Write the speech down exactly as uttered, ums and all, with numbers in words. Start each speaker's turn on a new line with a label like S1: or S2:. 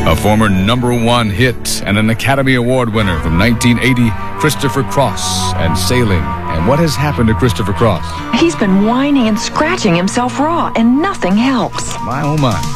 S1: A former number one hit and an Academy Award winner from nineteen eighty, Christopher Cross and Sailing. And what has happened to Christopher Cross?
S2: He's been whining and scratching himself raw, and nothing helps.
S1: My, oh my.